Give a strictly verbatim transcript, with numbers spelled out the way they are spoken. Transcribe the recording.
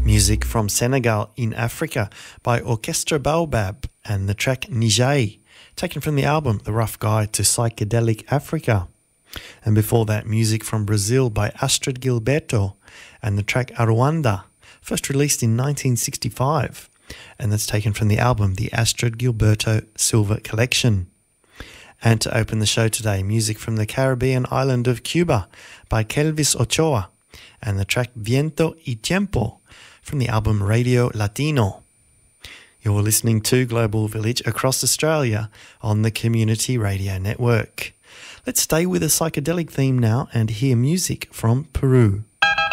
Music from Senegal in Africa by Orchestra Baobab and the track Nijay, taken from the album The Rough Guide to Psychedelic Africa. And before that, music from Brazil by Astrid Gilberto and the track Aruanda, first released in nineteen sixty-five, and that's taken from the album The Astrid Gilberto Silver Collection. And to open the show today, music from the Caribbean island of Cuba by Kelvis Ochoa and the track Viento y Tiempo from the album Radio Latino. You're listening to Global Village across Australia on the Community Radio Network. Let's stay with a psychedelic theme now and hear music from Peru.